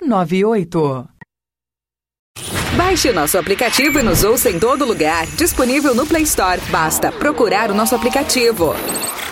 98. Baixe o nosso aplicativo e nos ouça em todo lugar. Disponível no Play Store. Basta procurar o nosso aplicativo.